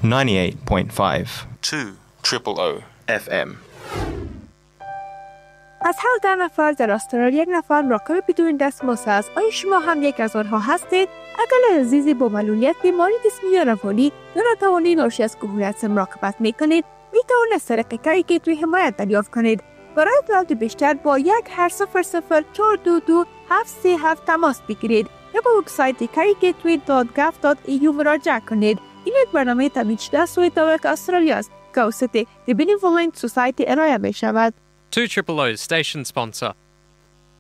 98.5 200 FM. از هر 10 نفر در استرالیا 1 نفر مراقب بدون دستمزد است. آیا شما هم یک از آنها هستید؟ اگر عزیزی با معلولیت بیماری جسمی یا روانی یا ناتوانی ناشی از کهولت مراقبت میکنید، میتوانید از طریق کاری گیتوی حمایت دریافت کنید. برای اطلاعات بیشتر با 1-800-422-737 تماس بگیرید یا به وبسایت caregateway.gov.au مراجعه کنید. این یک برنامه تامین شده از سوی دولت استرالیا است که توسط The Benevolent Society ارائه می شود. 200 station sponsor.